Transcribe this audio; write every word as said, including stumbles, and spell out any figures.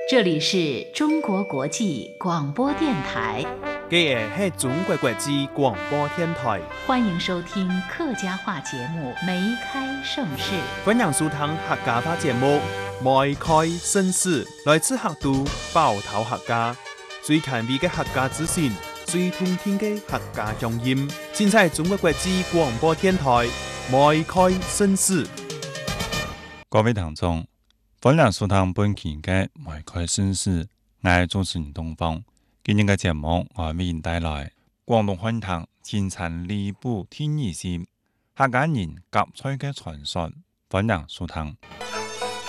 这里是中国国际广播电台， 这个是中国国际广播电台， 欢迎收听客家话节目《梅开盛世》。 欢迎收听客家话节目《梅开盛世》，来自客都包头客家，最前卫的客家资讯，最通天的客家乡音，尽在中国国际广播电台《梅开盛世》。 各位聽眾，歡迎收聽本期嘅梅開盛世，我係主持人東方。今日嘅節目我為您帶來廣東話堂前塵禮部天意線客家人夾菜嘅傳說，歡迎收聽。